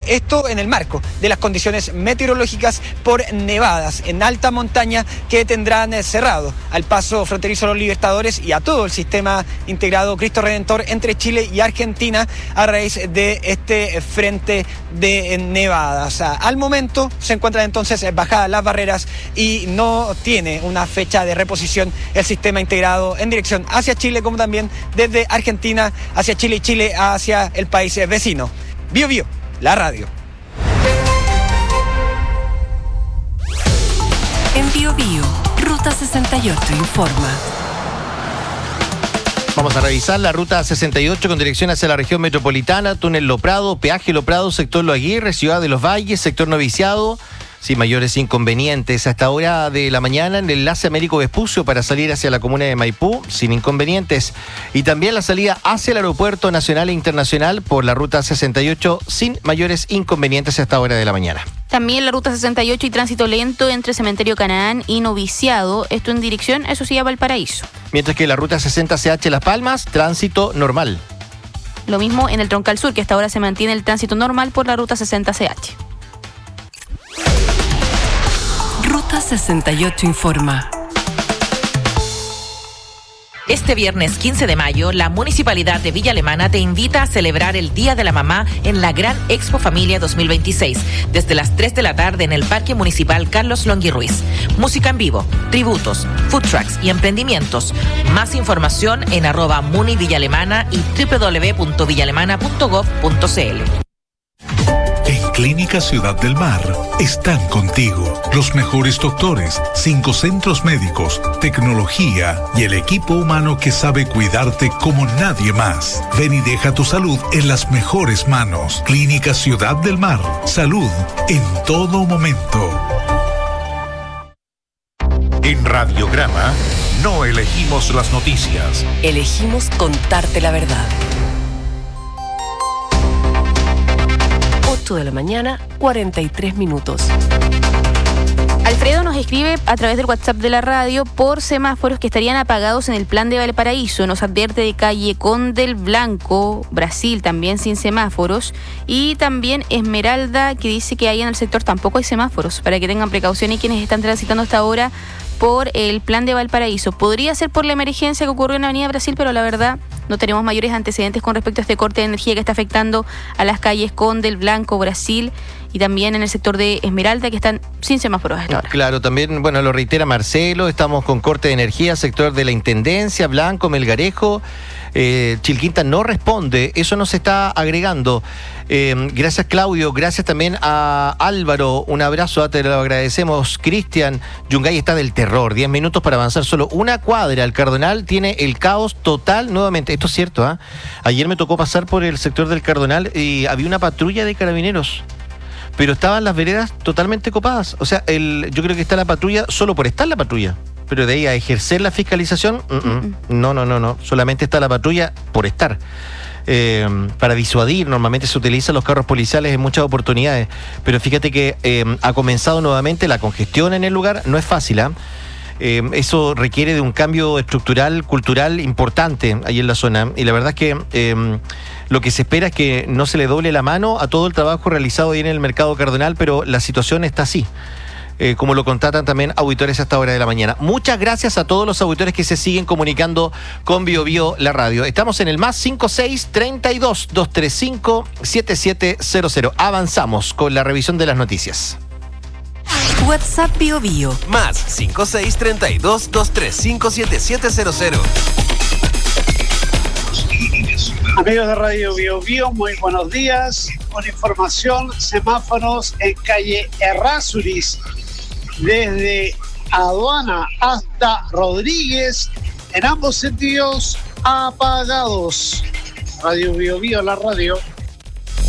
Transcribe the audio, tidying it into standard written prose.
Esto en el marco de las condiciones meteorológicas por nevadas en alta montaña que tendrán cerrado al paso fronterizo Los Libertadores y a todo el sistema integrado Cristo Redentor entre Chile y Argentina a raíz de este frente de nevadas. Al momento se encuentran entonces bajadas las barreras y no tiene una fecha de reposición el sistema integrado en dirección hacia Chile, como también desde Argentina hacia Chile y Chile hacia el país vecino. Bio Bio, la radio. En Bio Bio, Ruta 68 informa. Vamos a revisar la ruta 68 con dirección hacia la región metropolitana, túnel Lo Prado, peaje Lo Prado, sector Lo Aguirre, Ciudad de los Valles, sector Noviciado. Sin mayores inconvenientes. Hasta hora de la mañana en el enlace Américo Vespucio para salir hacia la comuna de Maipú, sin inconvenientes. Y también la salida hacia el aeropuerto nacional e internacional por la ruta 68 sin mayores inconvenientes hasta hora de la mañana. También la ruta 68 y tránsito lento entre Cementerio Canaán y Noviciado, esto en dirección, eso sí, a Valparaíso. Mientras que la ruta 60 CH Las Palmas, tránsito normal. Lo mismo en el Troncal Sur, que hasta ahora se mantiene el tránsito normal por la ruta 60 CH. Ruta 68 informa. Este viernes 15 de mayo, la Municipalidad de Villa Alemana te invita a celebrar el Día de la Mamá en la Gran Expo Familia 2026, desde las 3 de la tarde en el Parque Municipal Carlos Longhi Ruiz. Música en vivo, tributos, food trucks y emprendimientos. Más información en @munivillalemana y www.villalemana.gov.cl. En Clínica Ciudad del Mar están contigo los mejores doctores, 5 centros médicos, tecnología y el equipo humano que sabe cuidarte como nadie más. Ven y deja tu salud en las mejores manos. Clínica Ciudad del Mar, salud en todo momento. En Radiograma no elegimos las noticias. Elegimos contarte la verdad. 8 de la mañana, 43 minutos. Alfredo nos escribe a través del WhatsApp de la radio por semáforos que estarían apagados en el plan de Valparaíso. Nos advierte de calle Condel Blanco, Brasil, también sin semáforos. Y también Esmeralda, que dice que ahí en el sector tampoco hay semáforos, para que tengan precaución y quienes están transitando hasta ahora por el plan de Valparaíso. Podría ser por la emergencia que ocurrió en Avenida Brasil, pero la verdad no tenemos mayores antecedentes con respecto a este corte de energía que está afectando a las calles Condel Blanco, Brasil, y también en el sector de Esmeralda, que están sin semáforos hasta ahora. Claro, también, bueno, lo reitera Marcelo, estamos con corte de energía, sector de la Intendencia, Blanco, Melgarejo, Chilquinta no responde, eso nos está agregando. Gracias Claudio, gracias también a Álvaro, un abrazo, te lo agradecemos. Cristian, Yungay está del terror, 10 minutos para avanzar solo una cuadra, el Cardonal tiene el caos total nuevamente, esto es cierto, ¿eh? Ayer me tocó pasar por el sector del Cardonal y había una patrulla de carabineros, pero estaban las veredas totalmente copadas, o sea, yo creo que está la patrulla solo por estar la patrulla. Pero de ahí a ejercer la fiscalización, no, solamente está la patrulla por estar. Para disuadir, normalmente se utilizan los carros policiales en muchas oportunidades, pero fíjate que ha comenzado nuevamente la congestión en el lugar, no es fácil, eso requiere de un cambio estructural, cultural importante ahí en la zona, y la verdad es que lo que se espera es que no se le doble la mano a todo el trabajo realizado ahí en el mercado Cardonal, pero la situación está así. Como lo contratan también auditores a esta hora de la mañana. Muchas gracias a todos los auditores que se siguen comunicando con Bio Bio, la radio. Estamos en el más 5632-235-7700. Avanzamos con la revisión de las noticias. WhatsApp Bio Bio. Más 5632-235-7700. Amigos de Radio Bio Bio, muy buenos días. Con información, semáforos en calle Errázuriz, desde Aduana hasta Rodríguez, en ambos sentidos apagados. Radio Bio Bio, la radio.